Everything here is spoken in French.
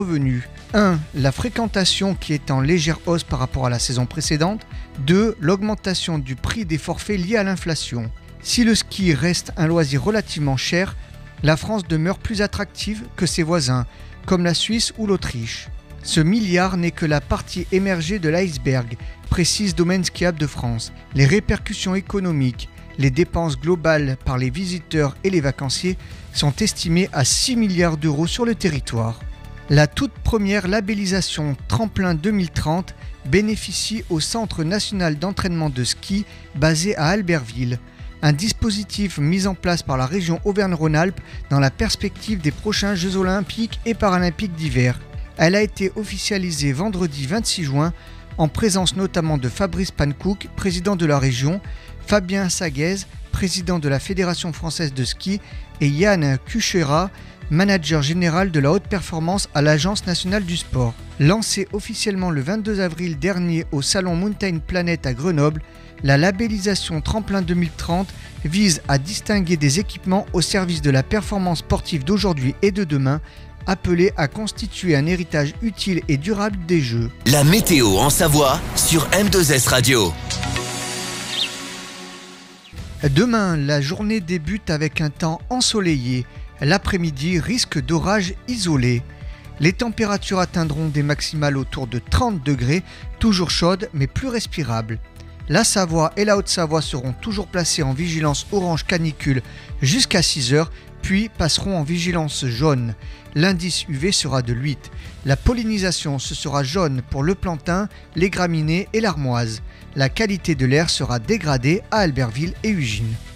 revenus. 1. La fréquentation qui est en légère hausse par rapport à la saison précédente. 2. L'augmentation du prix des forfaits liés à l'inflation. Si le ski reste un loisir relativement cher, la France demeure plus attractive que ses voisins, comme la Suisse ou l'Autriche. Ce milliard n'est que la partie émergée de l'iceberg, précise Domaine skiable de France. Les répercussions économiques, les dépenses globales par les visiteurs et les vacanciers sont estimées à 6 milliards d'euros sur le territoire. La toute première labellisation Tremplin 2030 bénéficie au Centre national d'entraînement de ski basé à Albertville, un dispositif mis en place par la région Auvergne-Rhône-Alpes dans la perspective des prochains Jeux olympiques et paralympiques d'hiver. Elle a été officialisée vendredi 26 juin en présence notamment de Fabrice Pankouk, président de la région, Fabien Saguez, président de la Fédération française de ski, et Yann Kuchera, manager général de la haute performance à l'Agence nationale du sport. Lancée officiellement le 22 avril dernier au salon Mountain Planet à Grenoble, la labellisation Tremplin 2030 vise à distinguer des équipements au service de la performance sportive d'aujourd'hui et de demain, appelés à constituer un héritage utile et durable des Jeux. La météo en Savoie sur M2S Radio. Demain, la journée débute avec un temps ensoleillé. L'après-midi, risque d'orage isolé. Les températures atteindront des maximales autour de 30 degrés, toujours chaudes mais plus respirables. La Savoie et la Haute-Savoie seront toujours placées en vigilance orange canicule jusqu'à 6 heures, puis passeront en vigilance jaune. L'indice UV sera de 8. La pollinisation, ce sera jaune pour le plantain, les graminées et l'armoise. La qualité de l'air sera dégradée à Albertville et Ugine.